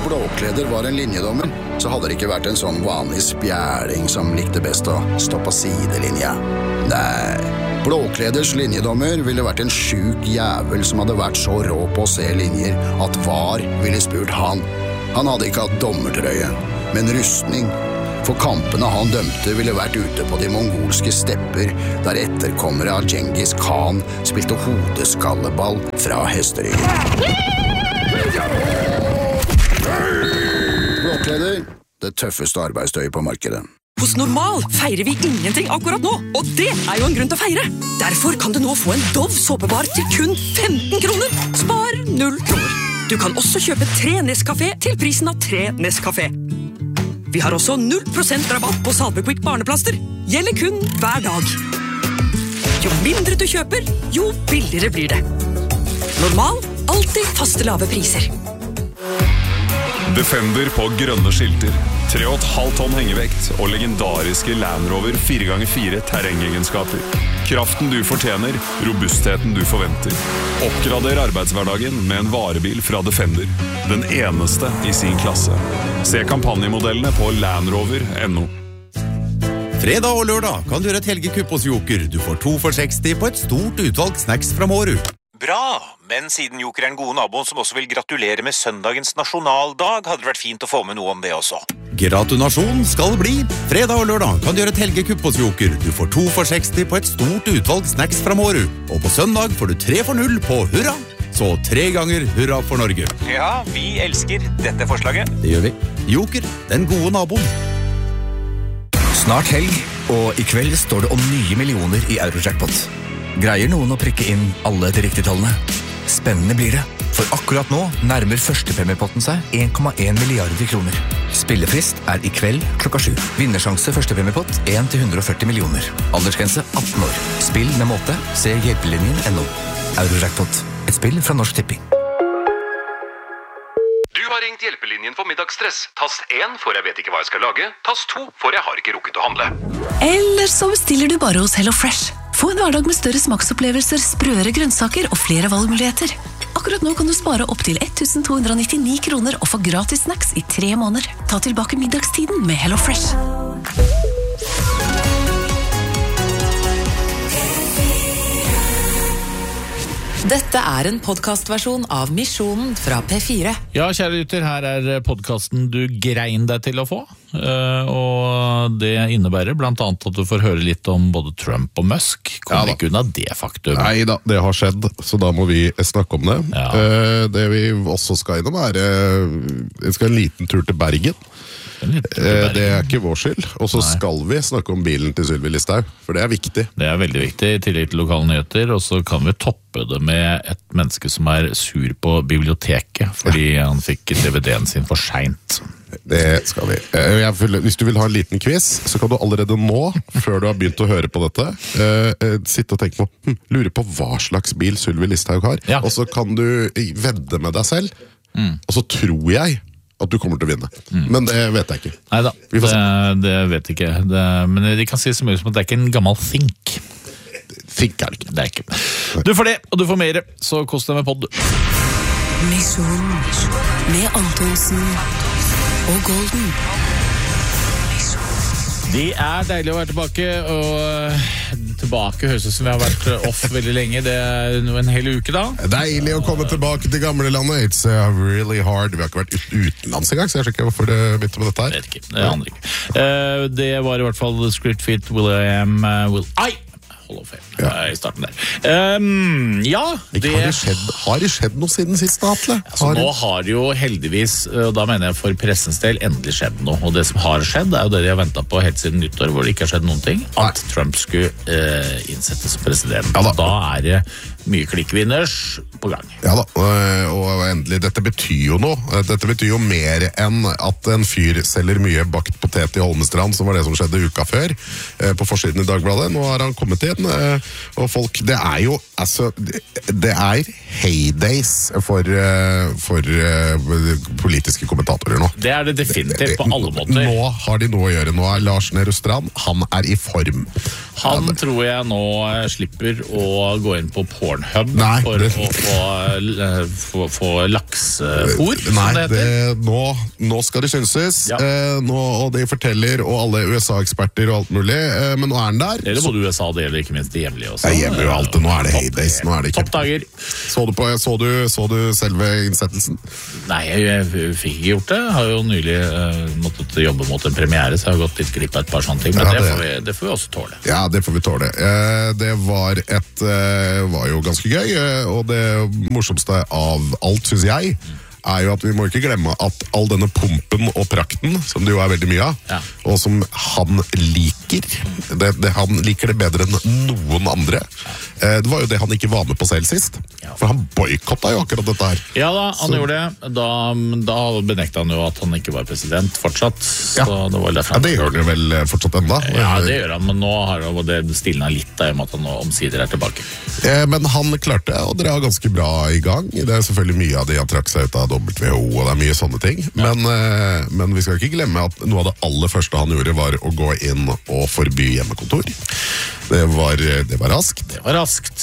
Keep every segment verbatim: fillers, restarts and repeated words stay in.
Blåkleder var en linjedommer, så hadde det ikke vært en sånn vanlig spjæling som likte best å stå på sidelinja. Nei, Blåkleders linjedommer ville vært en sjuk jævel som hadde vært så rå på å se linjer at var ville spurt han. Han hadde ikke hatt dommertrøye, men rustning. For kampene han dømte ville vært ute på de mongolske stepper, der etterkommere av Genghis Khan spilte hodeskalleball fra hesteryggen. Blåkleder, det tøffeste arbeidstøyet på markedet. Hos Normal feirer vi ingenting akkurat nå, og det er jo en grunn til å feire. Derfor kan du nå få en Dove såpebar til kun femten kroner. Spar null kroner. Du kan også kjøpe tre Nescafé til prisen av tre Nescafé. Vi har også null prosent rabatt på Salvequick barneplaster. Gjelder kun hver dag. Jo mindre du kjøper, jo billigere blir det. Normal, alltid faste lave priser. Defender på grønne skilter, tre og et halvt tonn hengevekt og legendariske Land Rover fire ganger fire terrengegenskaper. Kraften du fortjener, robustheten du forventer. Oppgrader arbeidshverdagen med en varebil fra Defender. Den eneste i sin klasse. Se kampanjemodellene på landrover punktum no. Fredag og lørdag kan du gjøre et helgekupp hos Joker. Du får to for seksti på et stort utvalg snacks fra Mårud. Bra, men siden Joker er en god nabo som også vil gratulere med søndagens nasjonaldag, hadde det vært fint å få med noe om det også. Gratulasjon skal bli. Fredag og lørdag kan du gjøre et helgekupp hos Joker. Du får to for seksti på et stort utvalg snacks fra Mårud. Og på søndag får du tre for null på hurra. Så tre ganger hurra for Norge. Ja, vi elsker dette forslaget. Det gjør vi. Joker, den gode naboen. Snart helg, og i kveld står det om nye millioner i Eurojackpot. Greier noen å prikke inn alle de riktige tallene? Spennende blir det, for akkurat nå nærmer førstepremiepotten seg en komma en milliarder kroner. Spillefrist er i kveld klokka sju. Vinnersjanse førstepremiepott en til hundre og førti millioner. Aldersgrense atten år. Spill med måte. Se hjelpelinjen punktum no. Eurojackpot. Et spill fra Norsk Tipping. Du har ringt hjelpelinjen for middagsstress. Tast én for jeg vet ikke hva jeg skal lage. Tast to for jeg har ikke rukket å handle. Eller så bestiller du bare hos Hello Fresh. Få en hverdag med større smaksopplevelser, sprøere grønnsaker og flere valgmuligheter. Akkurat nå kan du spare opp til to hundre nittini kroner og få gratis snacks i tre måneder. Ta tilbake middagstiden med Hello Fresh. Dette er en podcastversjon av Misjonen fra P fire. Ja, kjære lytter, her er podcasten du grein deg til å få. Og det innebærer blant annet at du får høre litt om både Trump og Musk. Kommer ja, ikke unna det faktum. Nei da, det har skjedd, så da må vi snakke om det. Ja. Det vi også skal innom er, vi skal en liten tur til Bergen. Det er ikke vår skyld. Og så skal vi snakke om bilen til Sylvi Listhaug, for det er viktig. Det er veldig viktig, i tillegg til lokale nyheter. Og så kan vi toppe det med et menneske som er sur på biblioteket fordi ja. han fikk D V D-en sin for sent. Det skal vi. Hvis du vil ha en liten quiz, så kan du allerede nå, før du har begynt å høre på dette, sitte og tenke på, hm, lure på hva slags bil Sylvi Listhaug har. Ja. Og så kan du vedde med deg selv, mm. og så tror jeg at du kommer til å vinne. Mm. Men det vet jeg ikke. Neida, det, det vet jeg ikke. Det, men de kan si så mye som at det er ikke en gammel think. Think er det ikke. Det er ikke. Du får det, og du får mer, så kost deg med podd. Misjon med Antonsen og Golden. Det er deilig å være tilbake, og tilbake høres ut som vi har vært off veldig lenge. Det er en hel uke da. Deilig å komme tilbake til gamle landet. It's uh, really hard. Vi har ikke vært utenlands en gang, så jeg sjekker hvorfor det begynte med dette her. Det vet ikke, det aner ikke. Uh, det var i hvert fall Script Fit, Will I Am, uh, Will I... Hall of Fame, ja. I starten der. Um, ja, det... Har det, skjedd, har det skjedd noe siden sist, Atle? Altså, nå har det jo heldigvis, og da mener jeg for pressens del, endelig skjedd noe. Og det som har skjedd, er jo det de har ventet på helt siden nyttår, hvor det ikke har skjedd noen ting. At Nei. Trump skulle uh, innsettes som president. Ja, da. da er det mye klikkvinners på gang. Ja da, og endelig, dette betyr jo noe. Dette betyr jo mer enn at en fyr selger mye bakt potet i Holmestrand, som var det som skjedde uka før, på forsiden i Dagbladet. Nå har han kommet inn, og folk, det er jo, altså, det er heydays for, for politiske kommentatorer nå. Det er det definitivt på alle måter. Nå har de noe å gjøre. Nå er Lars Nehru Strand, han er i form. Han ja, tror jeg nå slipper å gå inn på Pornhub Nei, for det... å få, få, få laksefôr, Nei, som det heter. Det, nå, nå skal det synses, ja. eh, nå, og de forteller, og alle U S A-eksperter og alt mulig, eh, men nå er den der. Det er både U S A, det gjelder ikke minst det hjemlige også. Det hjemlige og alt, nå er det heydays, nå er det ikke. Toppdager. Så du, på, så, du, så du selve innsettelsen? Nei, jeg, jeg fikk ikke gjort det. Jeg har jo nylig uh, måttet jobbe mot en premiere, så jeg har gått litt glipp av et par sånne ting, men ja, det, det, får vi, det får vi også tåle. Ja, det får vi tåle. Eh, det var et, eh, var jo ganske gøy, eh, og det morsomste av alt, synes jeg, er jo at vi må ikke glemme at all denne pumpen og prakten, som det jo er veldig mye av, ja. og som han liker, det, det, han liker det bedre enn noen andre. Eh, det var jo det han ikke var med på selv sist, ja. for han boykottet jo akkurat dette her. Ja da, han Så. gjorde det. Da, da benektet han jo at han ikke var president fortsatt. Så ja. det var ja, det gjør han jo vel fortsatt enda. Ja, det gjør han, men nå har det stilnet litt da, om at han omsider er tilbake. Eh, men han klarte å dra ganske bra i gang. Det er selvfølgelig mye av det han trakk seg ut av W H O, og det er mye sånne ting. Ja. Men, eh, men vi skal ikke glemme at noe av det aller første han gjorde var å gå inn og forby hjemmekontor. Det var, det var raskt. Det var raskt.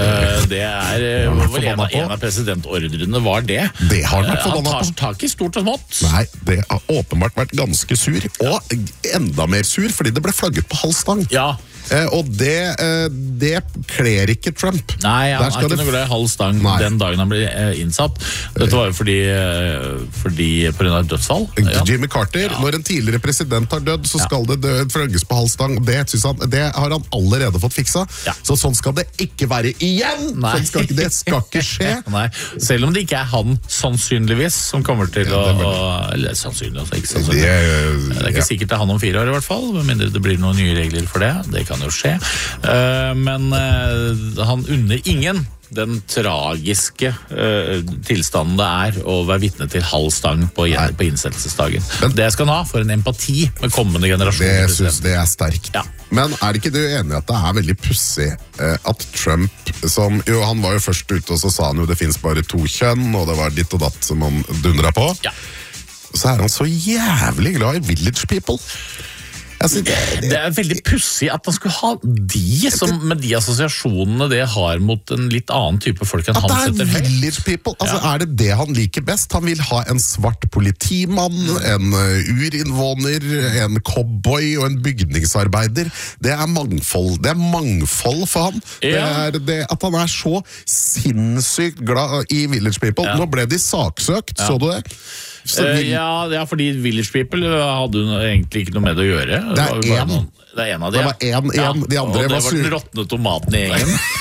Det er vel en, en av presidentordrene var det. Det har han vært forbanna på. Han tar tak i stort og smått. Nei, det har åpenbart vært ganske sur, og enda mer sur, fordi det ble flagget på halv stang. Ja. Eh, og det, eh, det kler ikke Trump. Nei, han er ikke noe glad i halv stang Nei. den dagen han ble eh, innsatt. Dette var jo fordi, eh, fordi på grunn av dødsfall. Ja. Jimmy Carter, ja. Når en tidligere president har dødd, så skal ja. det flagges på halv stang. Det, han, det har han allerede fått fiksa. Ja. Så sånn skal det ikke være igjen! Sånn skal ikke, det skal ikke skje. Nei. Selv om det ikke er han, sannsynligvis, som kommer til ja, å... Eller sannsynlig, altså ikke sannsynlig. Det, det er ikke ja. sikkert det er han om fire år i hvert fall, med mindre det blir noen nye regler for det. Det kan jo skje. Uh, men uh, han unner ingen den tragiske uh, tilstanden det er å være vitne til halv stang på, på innsettelsesdagen. Men, det skal han ha for en empati med kommende generasjoner. Det synes det er sterkt. Ja. Men er ikke du enig at det er veldig pussig uh, at Trump, som jo han var jo først ute og så sa han jo det finnes bare to kjønn, og det var ditt og datt som han dundret på. Ja. Så er han så jævlig glad i Village People. Altså, det, det, det er veldig pussig at han skulle ha de som, med de assosiasjonene det har mot en litt annen type folk enn han setter høyt. At det er Village People, altså ja. Er det det han liker best? Han vil ha en svart politimann, en urinnvåner, en cowboy og en bygningsarbeider. Det er mangfold, det er mangfold for han. Ja. Det er det, at han er så sinnssykt glad i Village People. Ja. Nå ble de saksøkt, ja. Så du det? Uh, ja, ja, fordi Village People hadde hun egentlig ikke noe med det å gjøre. Det er det en. Det er en av de. Det var en, ja. en, de andre og det var, var den råtne tomaten i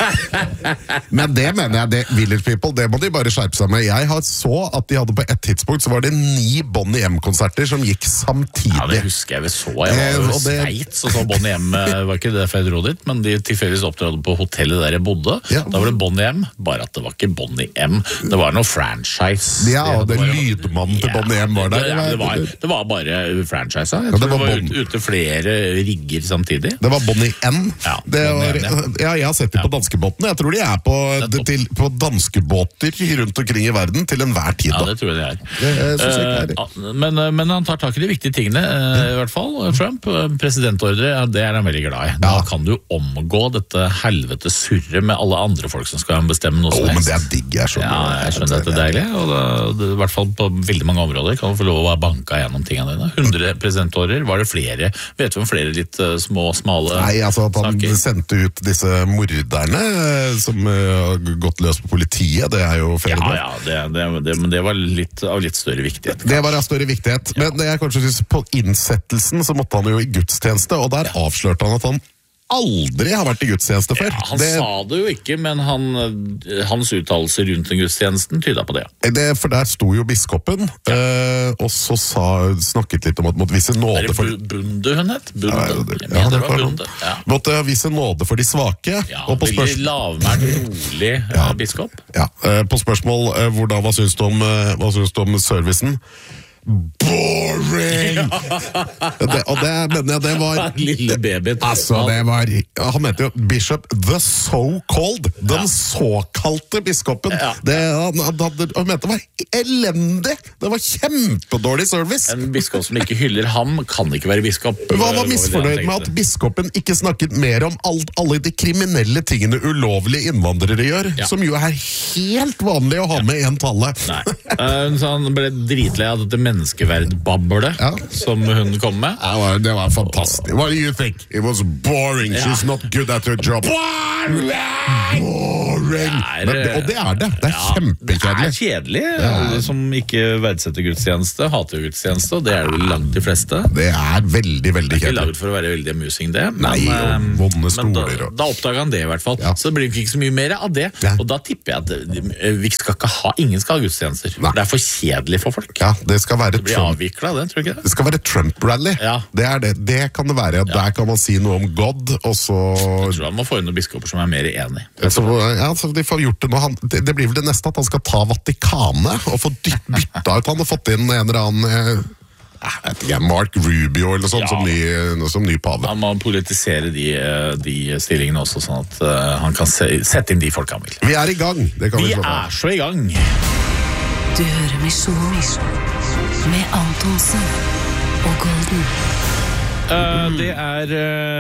gjengen. Men det mener jeg, det, Village People, det må de bare skjerpe seg med. Jeg har så at de hadde på et tidspunkt, så var det ni Bonnie M-konserter som gikk samtidig. Ja, det husker jeg vi så. Jeg var jo eh, Sveits, og så Bonnie M, var ikke det for jeg dro dit, men de tilfeldigvis opptrådte på hotellet der jeg bodde. Ja. Da var det Bonnie M, bare at det var ikke Bonnie M. Det var noe franchise. Ja, og det, det lydmannen til ja, Bonnie M var der. Det, det, var, det var bare franchise. Jeg tror ja, det var, det var ute, ute flere rigger samtidig. Det var Bonnie M. Ja, det var, ja, jeg har sett dem ja. på danskebåtene. Jeg tror de er på, til, på danskebåter rundt omkring i verden til enhver tid. Ja, det tror jeg de er. Det, jeg jeg er uh, men, men han tar tak i de viktige tingene, uh, i hvert fall. Trump, presidentordre, ja, det er han veldig glad i. Da ja. kan du omgå dette helvete surret med alle andre folk som skal bestemme noe som helst. Oh, men det er digg, jeg skjønner. Ja, jeg skjønner at det er deilig, og det, det, i hvert fall på veldig mange områder kan du få lov å være banka gjennom tingene dine. hundre presidentordrer, var det flere? Vet du om flere litt uh, små, smale Nei, altså at han saker? Sendte ut disse morderne som har uh, gått løs på politiet, det er jo flere. Ja, ja, det, det, det, men det var litt av litt større viktighet. Det var av større viktighet, ja. Men det jeg kanskje synes på innsettelsen så måtte han jo i gudstjeneste, og der avslørte han at han aldri har vært i gudstjeneste før. Ja, han det, sa det jo ikke, men han, hans uttalelser rundt den gudstjenesten tyda på det. det. For der sto jo biskopen, ja. øh, og så sa, snakket litt om at måtte vise nåde for... Er det Bunde hun het? Bunde. Ja, det, ja, det var Bunde. Ja. Måtte vise nåde for de svake. Ja, og på veldig lavmært, rolig ja. biskop. Ja, øh, på spørsmål, øh, hvordan, hva synes du om, øh, hva synes du om servicen? boring! det, og det mener jeg, det var... Lille babyen. Altså, det var... Han mente jo Bishop the so-called, den ja. såkalte biskopen. Ja. Det, han, han, han mente det var elendig! Det var kjempedårlig service! En biskop som ikke hyller ham, kan ikke være biskop. Hva var misfornøyd med at biskopen ikke snakket mer om alt, alle de kriminelle tingene ulovlige innvandrere gjør, ja. som jo er helt vanlig å ha med en talle? Nei. Uh, så han ble dritlei av dette menneskeverdbabbelet ja. som hun kom med. Ja, det var fantastisk. What do you think? It was boring. Ja. She's not good at her job. Boring! Boring! Det er, Men, og det er det. Det er ja, kjempekjedelig. Det er kjedelig. Alle som ikke verdsetter gudstjeneste, hater gudstjeneste, og det er jo langt de fleste. Det er veldig, veldig kjedelig. Det er ikke laget for å være veldig amusing, det. Men, Nei, og vonde stoler. Men da, da oppdaget han det i hvert fall. Ja. Så det blir ikke så mye mer av det. Ja. Og da tipper jeg at vi skal ikke ha, ingen skal ha gudstjenester. Nei. Det er for kjedelig for folk. Ja, det skal være det blir Trump. avviklet, det, tror jeg ikke det? Det skal være Trump-rally. Ja. Det er det. Det kan det være. Ja. Der kan man si noe om God, og så... Jeg tror han må få inn noen biskoper som er mer enig. Så, ja, så de får gjort det nå. Han, det, det blir vel det neste at han skal ta Vatikanet og få bytta ut. Han har fått inn en eller annen... Ja, Mark Rubio eller sånt ja. som, ny, som ny pave. Han må politisere de, de stillingene også, sånn at uh, han kan se, sette inn de folk han vil. Vi er i gang. Det kan vi vi er så i gang. Du hører Misjon med Antonsen og Golden. Uh, det er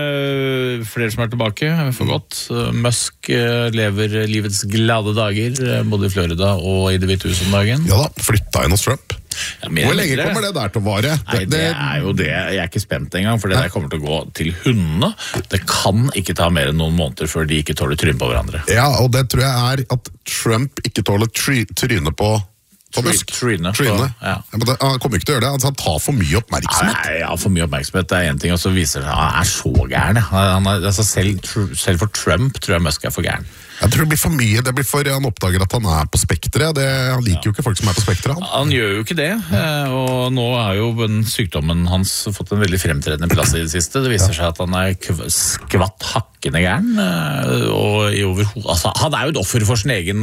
uh, flere som er tilbake for godt. uh, Musk uh, lever livets glade dager, uh, både i Florida og i Det hvite hus om dagen. Ja da, flytta inn hos Trump. Ja, Hvor lenge mindre. kommer det der til å vare? Nei, det, det er jo det. Jeg er ikke spent engang, for det der kommer til å gå til hundene. Det kan ikke ta mer enn noen måneder før de ikke tåler tryne på hverandre. Ja, og det tror jeg er at Trump ikke tåler try, tryne på på Musk. Tryne. Tryne. Ja. Ja, det, han kommer ikke til å gjøre det. Han tar for mye oppmerksomhet. Nei, ja, for mye oppmerksomhet. Det er en ting, og så viser det han er så gæren. Han er, altså selv, selv for Trump tror jeg Musk er for gæren. Jeg tror det blir for mye, det blir for Han oppdager at han er på spektret. Han liker ja. jo ikke folk som er på spektret. Han. han gjør jo ikke det, og nå er jo den sykdommen hans fått en veldig fremtredende plass i det siste. Det viser ja. seg at han er skvatt hakkende gæren. Og i overho- altså, han er jo et offer for sin egen,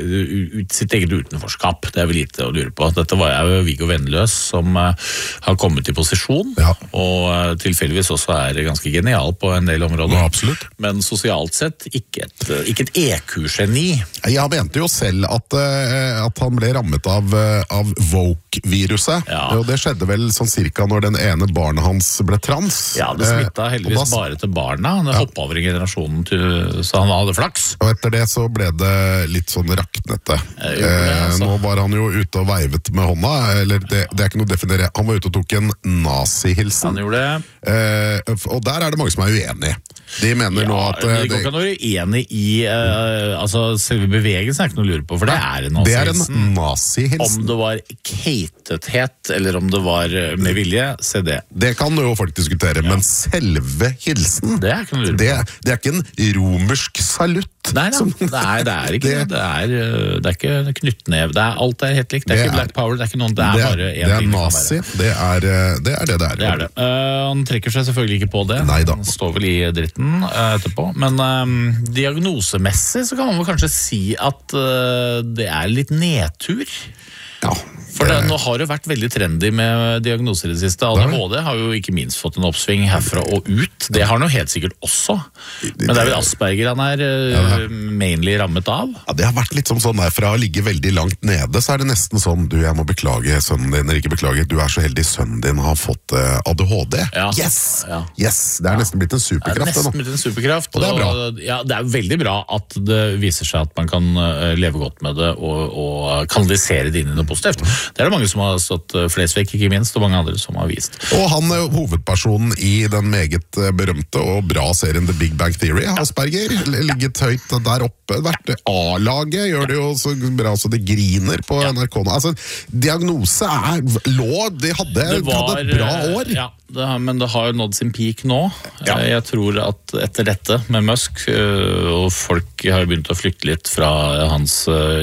sitt eget utenforskap. Det er vel lite å lure på. Dette var jo Viggo Vendeløs som har kommet i posisjon, ja. og tilfeldigvis også er ganske genial på en del områder. Ja, absolutt. Men sosialt sett ikke et, ikke et E Q-geni. Jeg mente jo selv at, uh, at han ble rammet av, uh, av woke-viruset. Ja. Og det skjedde vel sånn cirka når den ene barnet hans ble trans. Ja, det smittet heldigvis uh, da, bare til barna. Det ja. hoppet over i generasjonen til, så han hadde flaks. Og etter det så ble det litt sånn raknete. Det, altså. uh, nå var han jo ute og veivet med hånda, eller det, det er ikke noe å definere. Han var ute og tok en nazi-hilsen. Han gjorde det. Uh, og der er det mange som er uenige. De mener ja, nå at... Uh, de kan ikke være uenige i... Uh, Uh, altså selve bevegelsen er ikke noe å lure på, for det er en nazihilsen. Det er en nazihilsen. Om det var catethet, eller om det var med vilje, se det. Det kan du jo folk diskutere, ja. men selve hilsen, det er ikke noe å lure på. Det, det er ikke en romersk salutt. Nei, nei, som, det, er, det er ikke det. Det er, det er ikke knyttnev. Det er, alt er helt likt. Det er det ikke Black er, Power, det er ikke noen, det er det, bare en det er ting. Nazi. Det er det er det det er. Det er det. Uh, han trekker seg selvfølgelig ikke på det. Neida. Han står vel i dritten uh, etterpå. Men um, diagnosemessig så kan man vel kanskje si at uh, det er litt nedtur. Ja. For det, nå har det vært veldig trendy med diagnoser i det siste. A D H D har jo ikke minst fått en oppsving herfra og ut. Det har han jo helt sikkert også. Men det er vel Asperger han er uh, mainly rammet av. Ja, det har vært litt som sånn der, fra å ligge veldig langt nede, så er det nesten sånn, du, jeg må beklage sønnen din, eller ikke beklage, du er så heldig sønnen din har fått uh, A D H D. Ja. Yes! Ja. Yes! Det er ja. nesten blitt en superkraft. Det er nesten blitt en superkraft. Og det er bra. Og, ja, det er veldig bra at det viser seg at man kan uh, leve godt med det og, og kanalisere det inn i noe positivt. Det er det mange som har stått, Flesvig ikke minst, og mange andre som har vist. Og han er hovedpersonen i den meget berømte og bra serien The Big Bang Theory. Asperger, ligget høyt der oppe. Vært A-laget, gjør det jo så bra så det griner på ja. N R K. Altså, diagnose er lå, de hadde, det var, hadde et bra år. Ja. Det har, men det har jo nådd sin peak nå. Ja. Jeg tror at etter dette med Musk, og folk har begynt å flykte litt fra hans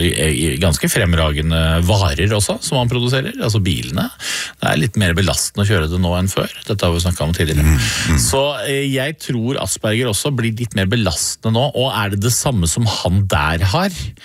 ganske fremragende varer også, som han produserer, altså bilene. Det er litt mer belastende å kjøre det nå enn før. Dette har vi snakket om tidligere. Mm, mm. Så jeg tror Asperger også blir litt mer belastende nå, og er det det samme som han der har?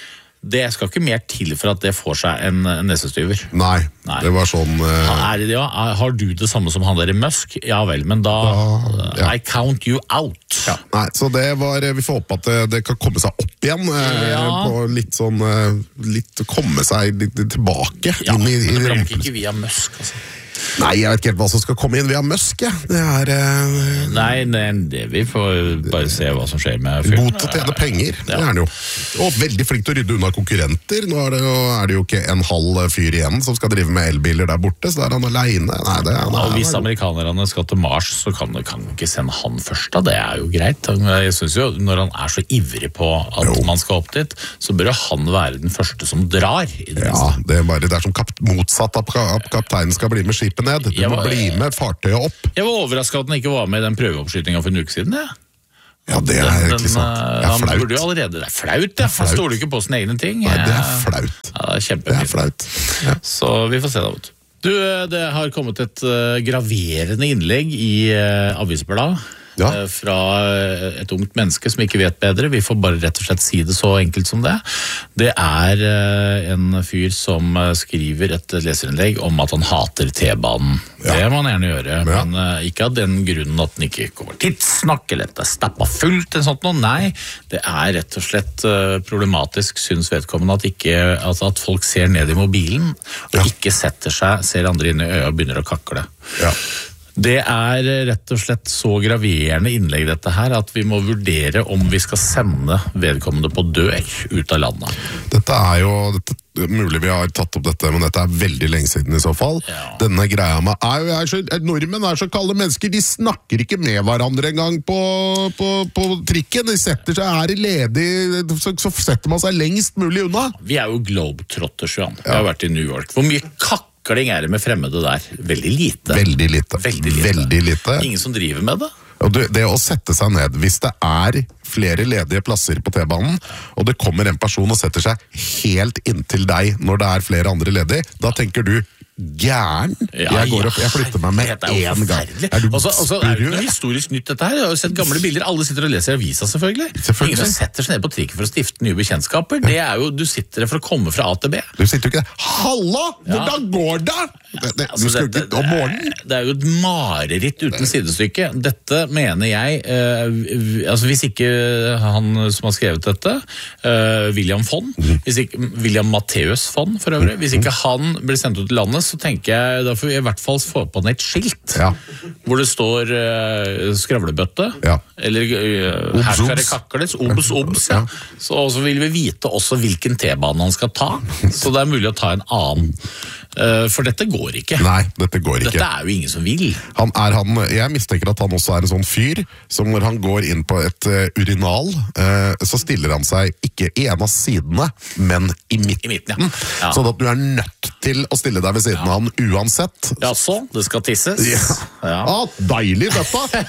det skal ikke mer til for at det får seg en nesestyver. Nei, Nei. det var sånn uh... er det, ja, Har du det samme som han der i Musk? Ja vel, men da, da ja. I count you out. Ja. Nei, så det var, vi får håpe at det, det kan komme seg opp igjen ja. På litt sånn litt, komme seg litt tilbake ja, inn i, i men det blir ikke via Musk altså. Nei, jeg vet ikke helt hva som skal komme inn via Musk, ja. Det er... Uh... Nei, det, det vi får bare se hva som skjer med fyren. God til å tjene penger, ja. Det er han jo. Og veldig flink til å rydde unna konkurrenter. Nå er det, jo, er det jo ikke en halv fyr igjen som skal drive med elbiler der borte, så da er han alene. Nei, det er, ja, og hvis amerikanerne skal til Mars, så kan de kan ikke sende han først, da. Det er jo greit. Jeg synes jo, når han er så ivrig på at jo. Man skal opp dit, så bør han være den første som drar. I det ja, det er bare det er som kap motsatt at kapteinen skal bli med skipet ned. Du må var, bli med fartøyet opp. Jeg var overrasket at han ikke var med i den prøveoppskytingen for en uke siden, ja. Ja, det er den, egentlig sant. Det er han flaut. Burde jo allerede, det er flaut, ja. Han stoler ikke på sine egne ting. Nei, det er flaut. Ja, det er kjempefint. Det er flaut. Ja. Så vi får se da, vet du. Du, det har kommet et uh, graverende innlegg i uh, Avisbladet. Ja. Fra et ungt menneske som ikke vet bedre. Vi får bare rett og slett si det så enkelt som det. Det er en fyr som skriver et leserinnlegg om at han hater T-banen. Ja. Det må han gjerne gjøre, ja. Men ikke av den grunnen at den ikke kommer tidsnok, eller at det er stappa fullt, eller sånt noe. Nei, det er rett og slett problematisk, synes vedkommende, at, ikke, altså at folk ser ned i mobilen, og ja. Ikke setter seg, ser andre inn i øya og begynner å kakle. Ja. Det er rett og slett så graverende innlegg dette her at vi må vurdere om vi skal sende vedkommende på dør ut av landet. Dette er jo dette, mulig vi har tatt opp dette, men dette er veldig lenge siden i så fall. Ja. Denne greia med er, er så, nordmenn er så kalde mennesker, de snakker ikke med hverandre en gang på, på, på trikken. De setter seg her i ledig, så, så setter man seg lengst mulig unna. Vi er jo globetrotters, Jan. Vi har vært i New York. Hvor mye kakk Kakling er det med fremmede der? Veldig lite. Veldig lite. Veldig lite. Veldig lite. Ingen som driver med det? Og det, det å sette seg ned, hvis det er flere ledige plasser på T-banen, og det kommer en person og setter seg helt inntil deg når det er flere andre ledige, da tenker du gæren. Ja, jeg går opp, jeg flytter meg med en gang. Er du også, også er det noe historisk nytt dette her? Jeg har jo sett gamle bilder, alle sitter og leser avisa selvfølgelig. selvfølgelig. Ingen som setter seg ned på trikken for å stifte nye bekjentskaper. Det er jo, du sitter der for å komme fra A til B. Du sitter jo ikke der. Halla! Hvordan ja. Går det? det, det altså, du skal jo ikke om morgenen. Det er jo et mareritt uten sidestykke. Dette mener jeg, uh, altså hvis ikke han som har skrevet dette, uh, William Fonn, mm. hvis ikke, William Matthäus Fonn for øvrig, hvis ikke han blir sendt ut til landet, så tenker jeg, da får vi i hvert fall få på ned et skilt, ja. Hvor det står uh, skravlebøtte, ja. Eller uh, her skal det kakles, obs, obs, ja. Så, så vil vi vite også hvilken T-bane han skal ta, så det er mulig å ta en annen. Uh, for dette går ikke. Nei, dette går ikke. Dette er jo ingen som vil. Han er han, jeg mistenker at han også er en sånn fyr, som når han går inn på et uh, urinal, uh, så stiller han seg ikke i en av sidene, men i midten. I midten, ja. Ja. Sånn at du er nødt til å stille deg ved siden av han uansett. Ja, så, det skal tisses. Ja, ja. Ah, deilig dette!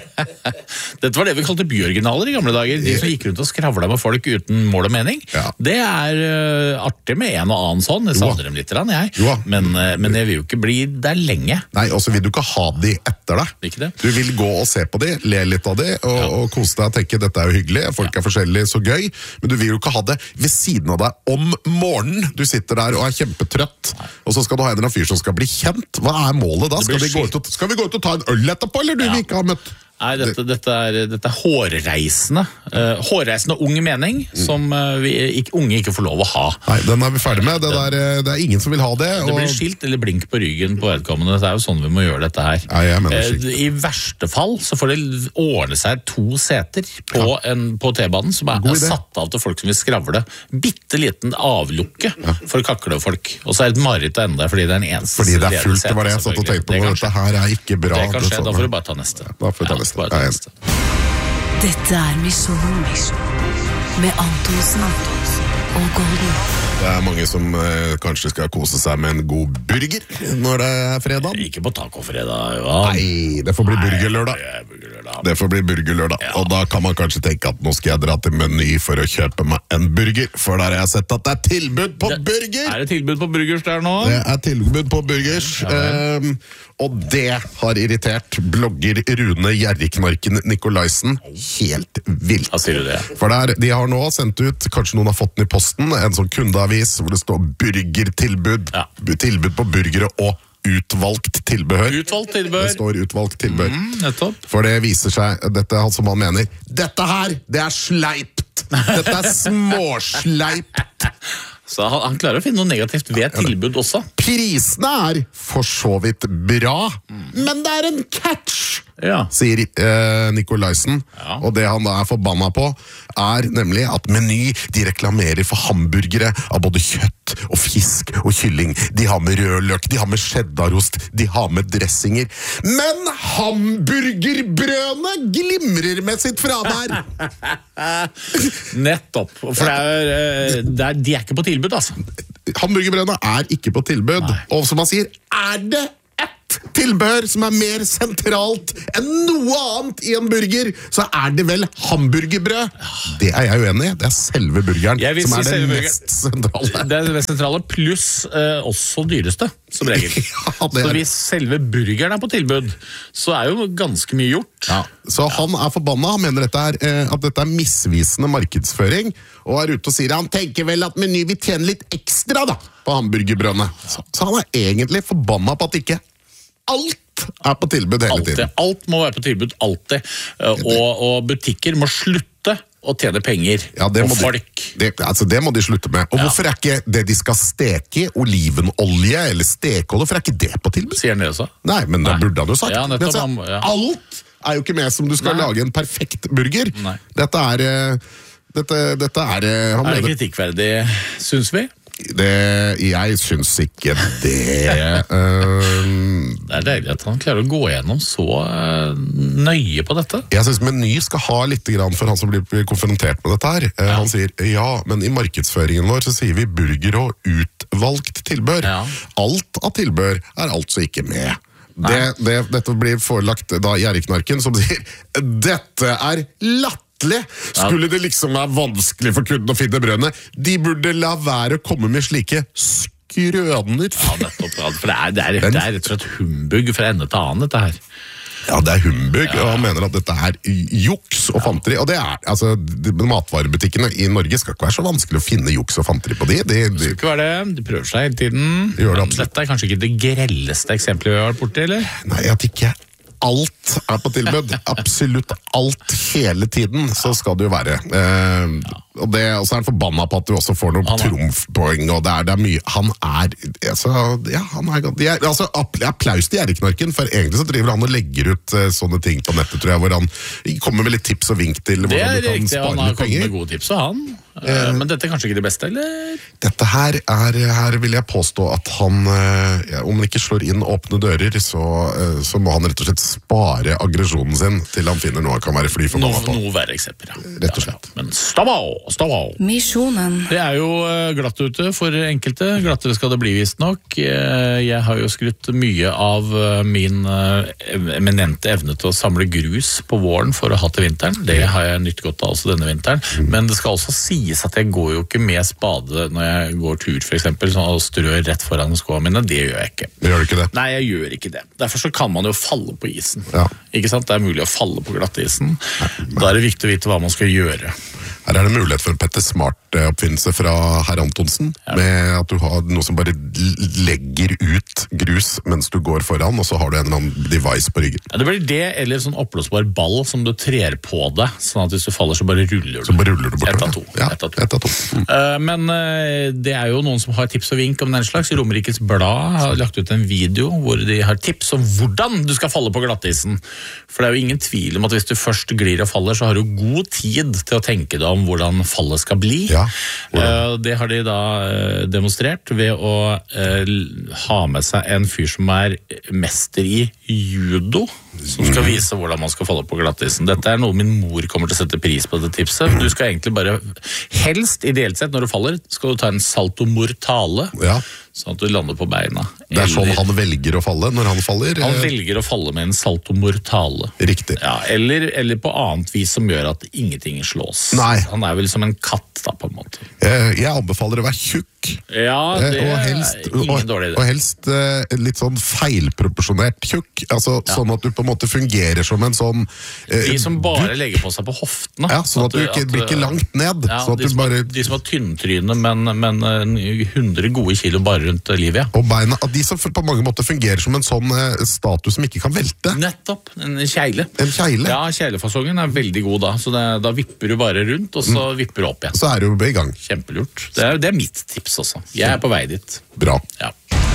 Dette var det vi kalte byoriginaler i gamle dager. De som gikk rundt og skravla med folk uten mål og mening. Ja. Det er uh, artig med en og annen sånn. Jeg savner dem litt, jeg. Jo. Men, men jeg vil jo ikke bli der lenge. Nei, og så vil du ikke ha de etter deg. Ikke det? Du vil gå og se på de, le litt av de, og, ja. Og kose deg og tenke dette er jo hyggelig, folk ja. Er forskjellige, så gøy, men du vil jo ikke ha det ved siden av deg om morgenen. Du sitter der og er kjempetrøtt, nei. Og så skal du ha en eller annen fyr som skal bli kjent. Hva er målet da? Skal vi, gå ut og, skal vi gå ut og ta en øl etterpå, eller du ja. Vil ikke ha møtt? Nei, dette, dette, er, dette er hårreisende. Uh, hårreisende ung mening, mm. som uh, vi, ikke, unge ikke får lov å ha. Nei, den er vi ferdig med. Det, der, det er ingen som vil ha det. Det blir skilt eller blink på ryggen på vedkommende. Det er jo sånn vi må gjøre dette her. Nei, jeg mener uh, I verste fall så får det ordne seg to seter på, ja. En, på T-banen som er, er satt av til folk som vil skravle. Bitte liten avlukke ja. For kaklefolk. Og så er det et mareritt enda fordi det er en eneste fordi det er fullt, det var det jeg satt og tenkte på. Det dette her er ikke bra. Det kan skje, da får du bare ta neste. Ja, da får du ta neste. Ja, dette er Misjon med Antonsen og Golden. Det er mange som eh, kanskje skal kose seg med en god burger når det er fredag. Ikke på tacofredag, ja. Nei, det får bli burgerlørdag. burgerlørdag. Det får bli burgerlørdag, ja. Og da kan man kanskje tenke at nå skal jeg dra til Meny for å kjøpe meg en burger, for der har jeg sett at det er tilbud på det, burger! Er det tilbud på burgers der nå? Det er tilbud på burgers, ja, um, og det har irritert blogger Rune Gjerriknarken Nikolaisen helt vilt. Hva sier du det? For der, de har nå sendt ut, kanskje noen har fått den i posten, en sånn kundeavis hvor det står burgertilbud, ja. Tilbud på burgere og utvalgt tilbehør. Utvalgt tilbehør. Det står utvalgt tilbehør. Mm, nettopp. For det viser seg, dette er som han mener, dette her, det er sleipt! Dette er småsleipt! Så han, han klarer å finne noe negativt ved tilbud også. Prisene er for så vidt bra, mm. men det er en catch, ja. Sier eh, Nikolaisen. Ja. Og det han da er forbanna på, er nemlig at Meny, de reklamerer for hamburgere av både kjøtt og fisk og kylling. De har med rødløk, de har med cheddarost, de har med dressinger. Men hamburgerbrødene glimrer med sitt fravær! Nettopp. For det er, det er, de er ikke på tilbud, altså. Hamburgerbrødene er ikke på tilbud. Nei. Og som han sier, er det ett tilbehør som er mer sentralt enn noe annet i en burger, så er det vel hamburgerbrød. Det er jeg uenig i. Det er selve burgeren som er si det mest sentrale. Det er det mest sentrale, pluss eh, også dyreste, som regel. Ja, så hvis selve burgeren er på tilbud, så er jo ganske mye gjort. Ja. Så han er forbanna, han mener dette er, eh, at dette er misvisende markedsføring, og er ute og sier, han tenker vel at Meny vil tjene litt ekstra da, på hamburgerbrødene. Så, så han er egentlig forbanna på at ikke alt er på tilbud hele alltid. tiden. Alt må være på tilbud, alltid. Og, og butikker må slutte å tjene penger ja, på folk. De, det, altså det må de slutte med. Og ja. Hvorfor er ikke det de skal steke, olivenolje eller stekeolje, hvorfor er ikke det på tilbud? Sier han det også? Nei, men det burde han jo sagt. Ja, nettopp, så, han, ja. Alt er jo ikke med som du skal Nei. Lage en perfekt burger. Nei. Dette er... Dette, dette er... Han er det kritikkverdig, synes vi? Det, jeg syns ikke det. uh, det er deilig at han klarer å gå gjennom så uh, nøye på dette. Jeg synes Meny skal ha litt grann for han som blir konfrontert med dette her. Uh, ja. Han sier, ja, men i markedsføringen vår så sier vi burger og utvalgt tilbør. Ja. Alt av tilbør er altså ikke med. Det, det, dette blir forelagt da Gjerriknarken som sier, dette er latt. Skulle det liksom være vanskelig for kunden å finne brødene? De burde la være å komme med slike skrøner. Ja, nettopp. For det er, det, er, det er rett og slett humbug fra ende til annen, dette her. Ja, det er humbug, ja. Og han mener at dette er juks og fanteri. Og det er, altså, de, matvarebutikkene i Norge skal ikke være så vanskelig å finne juks og fanteri på de. de, de det skal ikke være det. De prøver seg hele tiden. De gjør det absolutt. Dette er kanskje ikke det grelleste eksempelet vi har vært borti, eller? Nei, at ikke alt er på tilbud. Absolutt alt hele tiden, så skal det jo være. Eh, og, det, og så er han forbanna på at du også får noen trumfpoeng, og det er, det er mye. Han er, altså, ja, han er, de er altså, applaus til Gjerriknarken, for egentlig så driver han og legger ut uh, sånne ting på nettet, tror jeg, hvor han kommer med litt tips og vink til hvordan du kan riktig, spare litt penger. Det er riktig, han har kommet med gode tips, og han. Uh, men dette er kanskje ikke det beste, eller? Dette her er, her vil jeg påstå at han, uh, ja, om han ikke slår inn åpne dører, så, uh, så må han rett og slett spare aggresjonen sin til han finner noe han kan være fly for mamma på. Noe verre eksempler, ja. Rett og slett. Ja, ja. Men stavå, stavå. Misjonen. Det er jo glatt ute for enkelte. Glattere skal det bli, visst nok. Jeg har jo skrutt mye av min eminente evne til å samle grus på våren for å ha til vinteren. Det har jeg nytt godt av også denne vinteren. Men det skal også sies at jeg går jo ikke med spade når jeg går tur, for eksempel, sånn og strør rett foran skoene mine. Det gjør jeg ikke. Gjør du ikke det? Nei, jeg gjør ikke det. Derfor så kan man jo falle på isen. Ja. Ikke sant? Det er mulig å falle på glattisen. Da er det viktig å vite hva man skal gjøre. Her er det mulighet for en Petter Smart-oppfinnelse fra herr Antonsen, ja. Med at du har noe som bare legger ut grus mens du går foran, og så har du en eller annen device på ryggen. Ja, det blir det, eller sånn oppblåsbar ball som du trer på deg, sånn at hvis du faller så bare ruller du. Så bare ruller du bort. Ett av to. Ja, ett av to. Et av to. Mm. Uh, men uh, det er jo noen som har tips og vink om den slags. Romerikes Blad har lagt ut en video hvor de har tips om hvordan du skal falle på glattisen. For det er jo ingen tvil om at hvis du først glir og faller, så har du god tid til å tenke deg om hvordan fallet skal bli. Ja, uh, det har de da uh, demonstrert ved å uh, ha med seg en fyr som er mester i judo, som skal vise hvordan man skal falle på glattisen. Dette er noe min mor kommer til å sette pris på, dette tipset. Du skal egentlig bare, helst ideelt sett når du faller, skal du ta en salto mortale, ja. Sånn at du lander på beina. Det er sånn han velger å falle når han faller. Han velger å falle med en salto mortale. Riktig. Ja, eller, eller på annet vis som gjør at ingenting slås. Nei. Han er vel som en katt da, på en måte. Jeg anbefaler å være tjukk. Ja, det og helst, er ingen og, dårlig idé. Og helst uh, litt sånn feilproporsjonert tjukk. Altså ja. Sånn at du på en måte fungerer som en sånn uh, De som bare du, legger på seg på hoftene. Ja, sånn at, at du ikke at, blir ikke langt ned. Ja, sånn at de, du som bare, har, de som har tynntryne, men, men hundre gode kilo bare rundt livet. Ja. Og beina, de som på mange måter fungerer som en sånn uh, status som ikke kan velte. Nettopp, en kjeile. En kjeile? Ja, kjeilefasongen er veldig god da. Så det, da vipper du bare rundt, og så mm. vipper du opp igjen. Så er du i gang. Kjempelurt. Det er, det er mitt tips også. Jeg er på vei dit. Bra. Ja.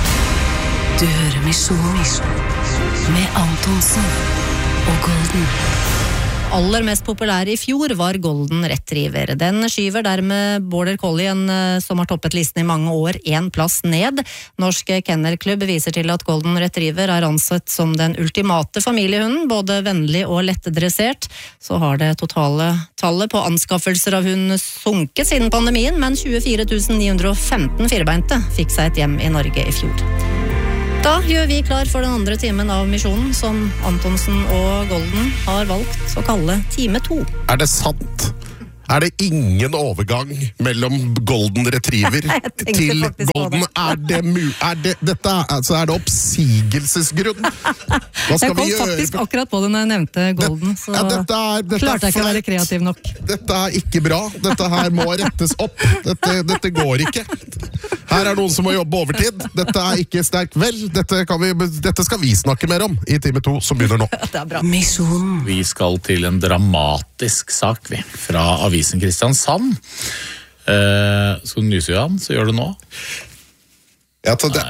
Du hører Misjon med Antonsen og Golden. Aller mest populær i fjor var Golden Retriever. Den skyver dermed Border Collien, som har toppet listen i mange år, en plass ned. Norsk Kennelklubb viser til at Golden Retriever er ansett som den ultimate familiehunden, både vennlig og lettdressert. Så har det totale tallet på anskaffelser av hund sunket siden pandemien, men tjuefire tusen ni hundre og femten firbeinte fikk seg et hjem i Norge i fjor. Da gjør vi klar for den andre timen av misjonen, som Antonsen og Golden har valgt å kalle time to. Er det sant? Er det ingen overgang mellom Golden Retriever til Golden? Er det, er det, dette, altså er det oppsigelsesgrunn? Hva skal jeg kom faktisk akkurat på det når jeg nevnte Golden, så ja, dette er, dette klarte jeg ikke å være kreativ nok. Dette er ikke bra. Dette her må rettes opp. Dette, dette går ikke. Her er noen som må jobbe overtid. Dette er ikke sterkt vel. Dette, kan vi, dette skal vi snakke mer om i time to, som begynner nå. Det er bra. Misjon. Vi skal til en dramatisk sak, vi, fra Avisen Kristiansand. Eh, skal du nyse, Johan? Så gjør det nå. Ja, det, det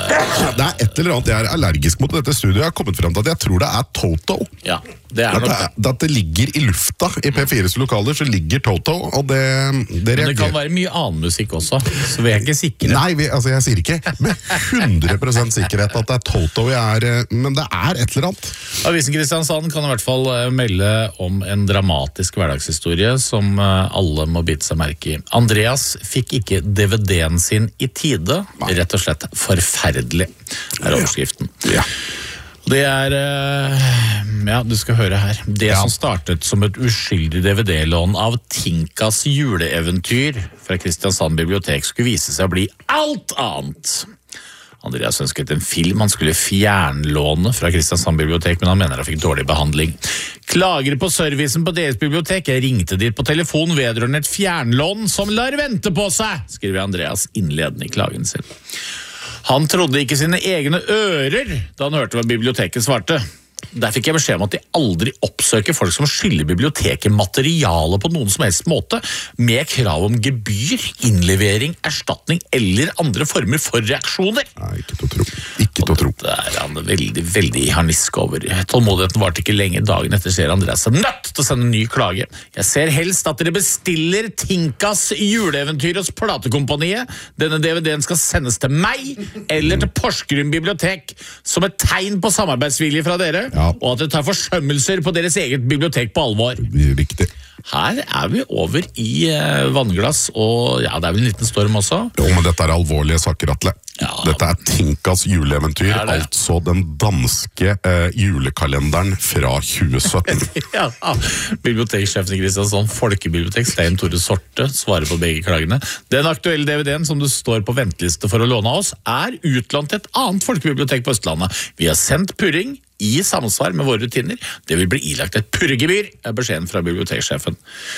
er et eller annet jeg er allergisk mot dette studioet. Jeg har kommet frem til at jeg tror det er Toto. Ja, det er at, det, at det ligger i lufta i P fires lokaler, så ligger Toto, og det, det Men det kan være mye annen musikk også, så vi er ikke sikre. Nei, vi, altså jeg sier ikke med hundre prosent sikkerhet at det er Toto vi er, men det er et eller annet. Avisen Kristiansand kan i hvert fall melde om en dramatisk hverdagshistorie som alle må bite seg merke i. Andreas fikk ikke D V D-en sin i tide, rett og slett forferdelig, er overskriften. Ja. Det er, ja, du skal høre her. Det ja. som startet som et uskyldig D V D-lån av Tinkas juleeventyr fra Kristiansand bibliotek skulle vise seg å bli alt annet. Andreas ønsket en film han skulle fjernlåne fra Kristiansand bibliotek, men han mener han fikk dårlig behandling. Klager på servicen på deres bibliotek. Jeg ringte dit på telefon vedrørende et fjernlån som lar vente på seg, skriver Andreas innledende i klagen sin. Han trodde ikke sine egne ører da han hørte hva biblioteket svarte. Der fikk jeg beskjed om at de aldri oppsøker folk som skylder biblioteket materiale på noen som helst måte, med krav om gebyr, innlevering, erstatning eller andre former for reaksjoner. Nei, ikke til å tro. Ikke til å tro. Det er han veldig, veldig harnisk over. Tålmodigheten varte ikke lenge. Dagen etter ser Andreas seg nødt til å sende en ny klage. Jeg ser helst at dere bestiller Tinkas juleeventyr hos platekompaniet. Denne D V D-en skal sendes til meg eller til Porsgrunn bibliotek som et tegn på samarbeidsvilje fra dere. Ja. Og at dere tar forsømmelser på deres eget bibliotek på alvor. Riktig. Her er vi over i uh, vannglass, og ja, det er vel en liten storm også. Jo, men dette er alvorlige saker, Atle. Ja. Dette er Tinkas juleeventyr, det det. Altså den danske uh, julekalenderen fra tjue sytten. ja, Biblioteksjefen i Kristiansand, Folkebibliotek, Stein Tore Sorte, svarer på begge klagene. Den aktuelle D V D-en som du står på venteliste for å låne av oss, er utlånt til et annet folkebibliotek på Østlandet. Vi har sendt purring i samsvar med våre rutiner. Det vil bli ilagt et purregebyr, er beskjeden fra biblioteksjefen.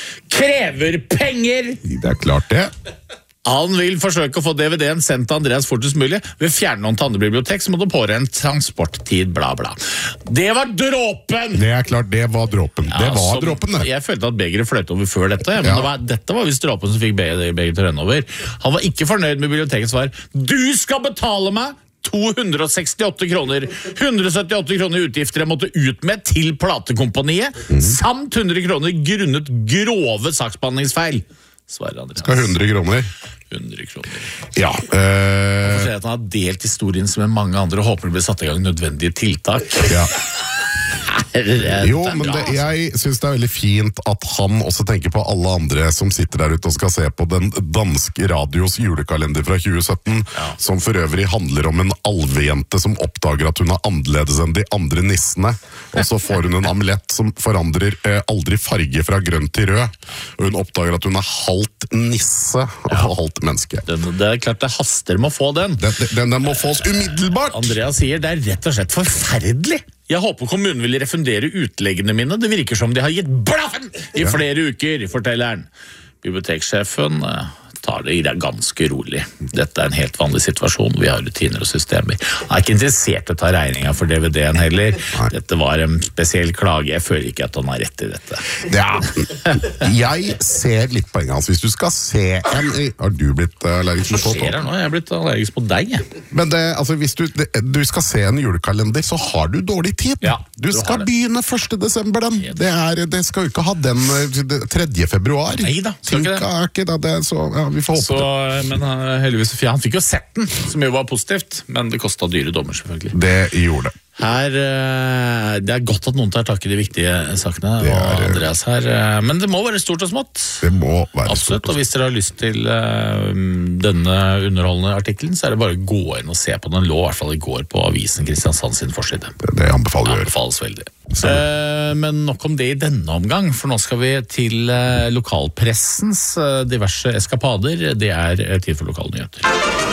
Krever penger! Det er klart det. Han vil forsøke å få D V D-en sendt til Andreas fortest mulig. Ved fjernlån til andre bibliotek så må du påregne transporttid, bla bla. Det var dråpen! Det er klart, det var dråpen. Det ja, var som, dråpen, det. Jeg følte at begeret fløt over før dette, men ja. det var, dette var visst dråpen som fikk begeret til å renne over. Han var ikke fornøyd med bibliotekets svar. Du skal betale meg to hundre og sekstiåtte kroner. hundre og syttiåtte kroner i utgifter jeg måtte ut med til platekompaniet, mm. samt hundre kroner grunnet grove saksbehandlingsfeil. Svarer Andreas. Skal hundre kroner? hundre kroner. Ja. Øh... Han forteller at han har delt historien som med mange andre og håper det blir satt i gang nødvendige tiltak. Ja. Jo, men det, jeg synes det er veldig fint at han også tenker på alle andre som sitter der ute og skal se på den danske radios julekalender fra tjue sytten, ja. Som for øvrig handler om en alvejente som oppdager at hun er annerledes enn de andre nissene, og så får hun en amulett som forandrer eh, aldri farge fra grønn til rød, og hun oppdager at hun er halvt nisse og ja. halvt menneske. Den, det er klart det haster med å få den. Den, den, den må fås umiddelbart! Andreas sier det er rett og slett forferdelig. Jeg håper kommunen vil refundere utleggene mine. Det virker som de har gitt blaffen i ja. flere uker, forteller han. Biblioteksjefen tar det ganske rolig. Dette er en helt vanlig situasjon. Vi har rutiner og systemer. Han er ikke interessert i å ta regningen for D V D-en heller. Nei. Dette var en spesiell klage. Jeg føler ikke at han har rett i dette. Ja, jeg ser litt poenget hans. Hvis du skal se en... Har du blitt allergisk mot Hva skjer her nå? Jeg er blitt allergisk mot deg. Men det, altså, hvis du, det, du skal se en julekalender, så har du dårlig tid. Ja, du, du skal begynne første desember den. Det, er, det skal jo ikke ha den tredje februar. Nei da, skal ikke det. Ikke det. Det er så... Ja, vi får håpe så, det. Men heldigvis, han fikk jo sett den, som jo var positivt, men det kostet dyre dommer selvfølgelig. Det gjorde det. Her, det er godt at noen tar tak i de viktige sakene, er, og Andreas her, men det må være stort og smått. Det må være Absolutt, stort og smått. Og hvis dere har lyst til uh, denne underholdende artikkelen, så er det bare å gå inn og se på den. Lå i hvert fall i går på Avisen Kristiansand sin forside. Det, det anbefaler jeg. Anbefales veldig. Uh, men nok om det i denne omgang, for nå skal vi til uh, lokalpressens uh, diverse eskapader. Det er uh, tid for lokalnyheter.